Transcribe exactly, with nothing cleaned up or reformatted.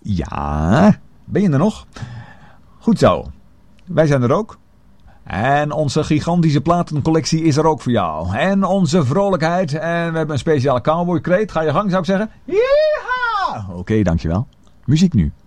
Ja, ben je er nog? Goed zo. Wij zijn er ook. En onze gigantische platencollectie is er ook voor jou. En onze vrolijkheid. En we hebben een speciale cowboykreet. Ga je gang, zou ik zeggen. Yeehaw! Oké, okay, dankjewel. Muziek nu.